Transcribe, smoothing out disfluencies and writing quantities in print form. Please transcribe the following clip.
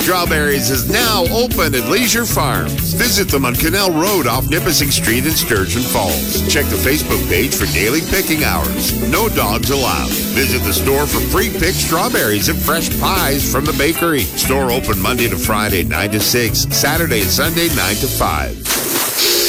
Strawberries is now open at Leisure Farms. Visit them on Canal Road off Nipissing Street in Sturgeon Falls. Check the Facebook page for daily picking hours. No dogs allowed. Visit the store for pre-picked strawberries and fresh pies from the bakery. Store open Monday to Friday, 9 to 6, Saturday and Sunday, 9 to 5.